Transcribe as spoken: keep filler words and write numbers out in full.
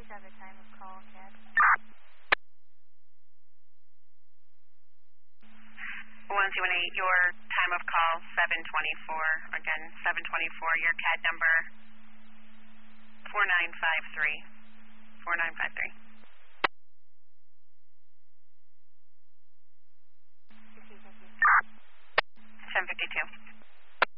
please have the time of call, C A D. one two one eight, your time of call, seven twenty-four. Again, seven twenty-four, your C A D number, four nine five three. four nine five three.